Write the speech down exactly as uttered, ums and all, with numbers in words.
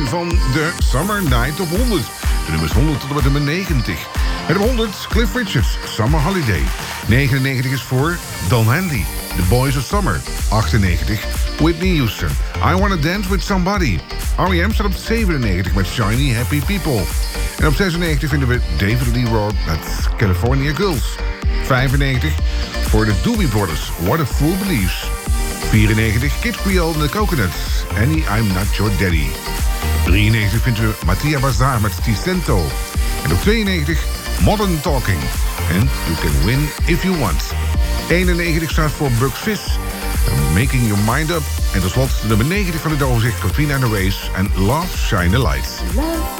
van de Summer Night Top honderd. De nummers honderd tot en met nummer negentig. En op honderd Cliff Richards, Summer Holiday. negenennegentig is voor Don Henley, The Boys of Summer. achtennegentig Whitney Houston, I Wanna Dance With Somebody. R E M staat op zevenennegentig met Shiny Happy People. En op zesennegentig vinden we David Lee Roth met California Girls. vijfennegentig voor de Doobie Brothers, What a Fool Believes. vierennegentig Kid Creole en The Coconuts, Annie, I'm Not Your Daddy. drieënnegentig vinden we Mattia Bazar met Sticento. En op tweeënnegentig Modern Talking en You Can Win If You Want. eenennegentig staat voor Bucks Fizz, Making Your Mind Up. En tot slot de nummer negentig van het overzicht, Katrina and the Waves en Love Shine a Light.